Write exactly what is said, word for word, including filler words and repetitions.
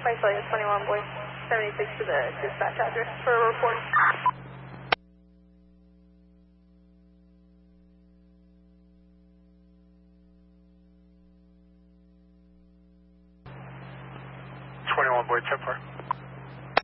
Price value twenty-one, boy. seventy-six to the dispatch address for a report. twenty-one, boy, ten four.